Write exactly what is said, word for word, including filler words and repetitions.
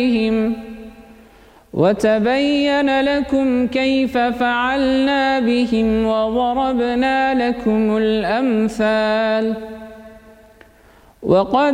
وتبين لكم كيف فعلنا بهم وضربنا لكم الأمثال وقد